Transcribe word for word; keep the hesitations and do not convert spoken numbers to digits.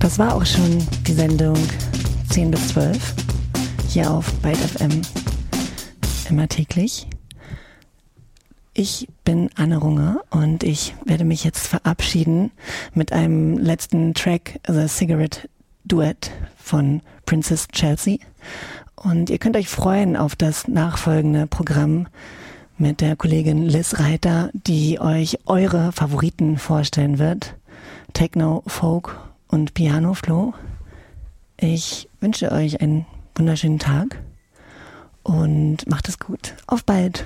Das war auch schon die Sendung zehn bis zwölf hier auf Byte F M, immer täglich. Ich bin Anne Runge und ich werde mich jetzt verabschieden mit einem letzten Track, The Cigarette Duet von Princess Chelsea. Und ihr könnt euch freuen auf das nachfolgende Programm mit der Kollegin Liz Reiter, die euch eure Favoriten vorstellen wird. Techno, Folk und Piano Flow. Ich wünsche euch einen wunderschönen Tag und macht es gut. Auf bald!